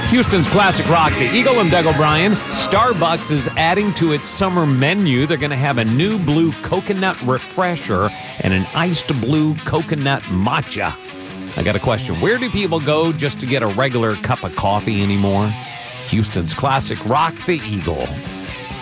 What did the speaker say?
Houston's classic rock, the Eagle. I'm Doug O'Brien. Starbucks is adding to its summer menu. They're going to have a new blue coconut refresher and an iced blue coconut matcha. I got a question. Where do people go just to get a regular cup of coffee anymore? Houston's classic rock, the Eagle.